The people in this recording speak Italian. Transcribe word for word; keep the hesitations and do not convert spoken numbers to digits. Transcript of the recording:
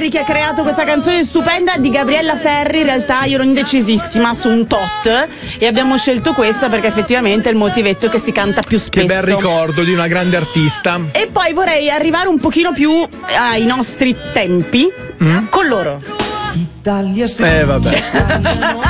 Ferri che ha creato questa canzone stupenda di Gabriella Ferri. In realtà io ero indecisissima su un tot e abbiamo scelto questa perché effettivamente è il motivetto che si canta più spesso. Che bel ricordo di una grande artista. E poi vorrei arrivare un pochino più ai nostri tempi mm? con loro. Italia, eh vabbè.